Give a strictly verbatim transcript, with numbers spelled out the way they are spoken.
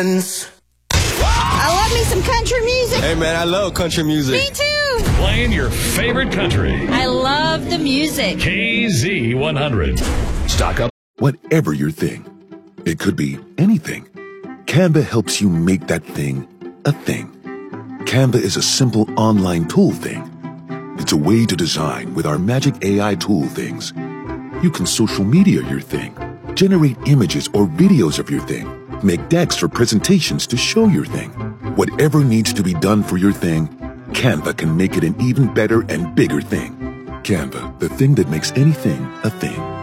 I love me some country music. Hey, man, I love country music. Me too. Playing your favorite country. I love the music. K Z one hundred. Stock up. Whatever your thing, it could be anything. Canva helps you make that thing a thing. Canva is a simple online tool thing. It's a way to design with our magic A I tool things. You can social media your thing, generate images or videos of your thing, make decks for presentations to show your thing. Whatever needs to be done for your thing, Canva can make it an even better and bigger thing. Canva, the thing that makes anything a thing.